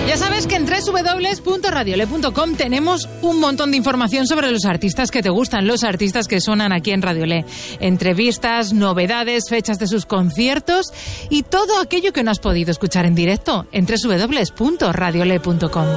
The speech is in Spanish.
Ya sabes que en www.radiole.com tenemos un montón de información sobre los artistas que te gustan, los artistas que suenan aquí en Radio Le. Entrevistas, novedades, fechas de sus conciertos y todo aquello que no has podido escuchar en directo en www.radiole.com.